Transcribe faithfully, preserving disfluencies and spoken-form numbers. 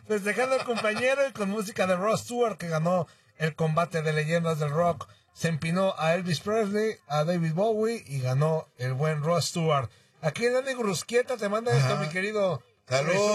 festejando al compañero y con música de Rod Stewart, que ganó el combate de leyendas del rock. Se empinó a Elvis Presley, a David Bowie y ganó el buen Rod Stewart. Aquí Dani Grusquieta te manda esto, mi querido. Salud.